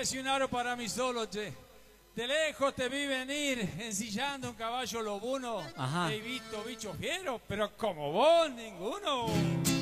confesionario para mí solo, che. De lejos te vi venir ensillando un caballo lobuno. Ajá. He visto bichos fieros, pero como vos, ninguno.